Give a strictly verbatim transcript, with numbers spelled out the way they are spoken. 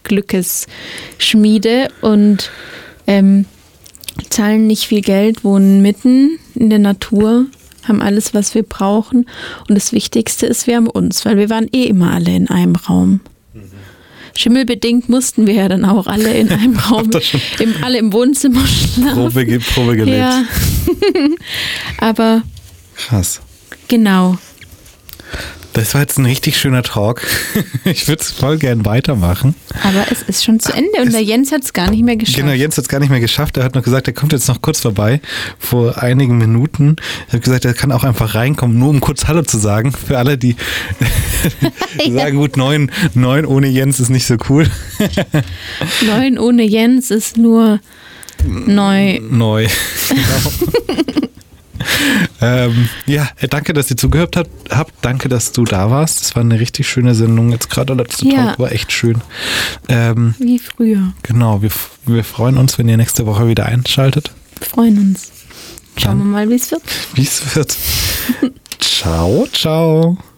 Glückesschmiede und ähm, zahlen nicht viel Geld, wohnen mitten in der Natur, haben alles, was wir brauchen. Und das Wichtigste ist, wir haben uns, weil wir waren eh immer alle in einem Raum. Mhm. Schimmelbedingt mussten wir ja dann auch alle in einem Raum, im, alle im Wohnzimmer schlafen. Probe, Probe gelebt. Ja. Aber krass. Genau. Das war jetzt ein richtig schöner Talk. Ich würde es voll gern weitermachen. Aber es ist schon zu Ende und es, der Jens hat es gar nicht mehr geschafft. Genau, Jens hat es gar nicht mehr geschafft. Er hat noch gesagt, er kommt jetzt noch kurz vorbei, vor einigen Minuten. Ich habe gesagt, er kann auch einfach reinkommen, nur um kurz Hallo zu sagen. Für alle, die ja. sagen, gut, neun, neun ohne Jens ist nicht so cool. Neun ohne Jens ist nur neu. Neu, genau. ähm, ja, danke, dass ihr zugehört habt. habt. Danke, dass du da warst. Das war eine richtig schöne Sendung. Jetzt gerade der letzte ja. Talk war echt schön. Ähm, Wie früher. Genau, wir, wir freuen uns, wenn ihr nächste Woche wieder einschaltet. Wir freuen uns. Schauen Dann, wir mal, wie es wird. Wie es wird. Ciao, ciao.